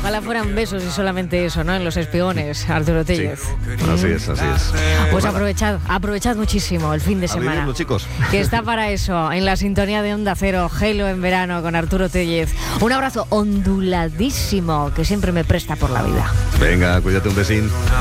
Ojalá fueran besos y solamente eso, ¿no? En Los Espiones, Arturo Tellez. Sí, así es. Pues aprovechad muchísimo el fin de semana. Vivirlo, chicos. Que está para eso, en la sintonía de Onda Cero, Gelo en verano con Arturo Tellez. Un abrazo onduladísimo que siempre me presta por la vida. Venga, cuídate, un besín.